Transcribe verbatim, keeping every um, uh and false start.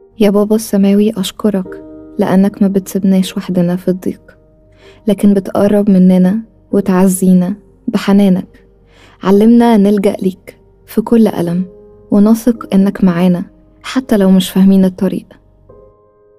يا بابا السماوي أشكرك لأنك ما بتسيبناش وحدنا في الضيق، لكن بتقرب مننا وتعزينا بحنانك. علمنا نلجأ ليك في كل ألم ونثق إنك معانا حتى لو مش فاهمين الطريق.